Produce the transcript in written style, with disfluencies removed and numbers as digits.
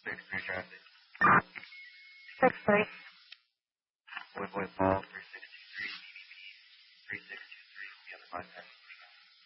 3 traffic. 6-3. Boy Paul, 3623, EVP, 3623, will be on the contact.